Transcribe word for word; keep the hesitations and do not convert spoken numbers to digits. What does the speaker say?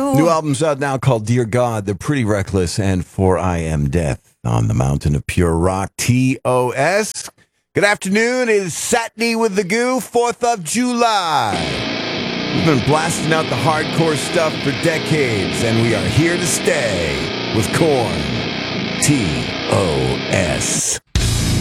you. New album's out now called Dear God, They're Pretty Reckless, and For I Am Death on the Mountain of Pure Rock, T O S. Good afternoon. It is Saturday with the Goo, fourth of July. We've been blasting out the hardcore stuff for decades, and we are here to stay with Korn, T O S.